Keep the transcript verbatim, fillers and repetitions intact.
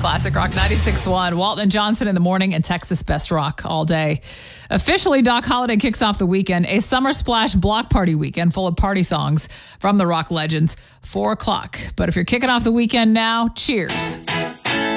Classic Rock ninety-six point one. Walton and Johnson in the morning and Texas Best Rock all day. Officially, Doc Holliday kicks off the weekend. A Summer Splash block party weekend full of party songs from the rock legends. Four o'clock. But if you're kicking off the weekend now, cheers.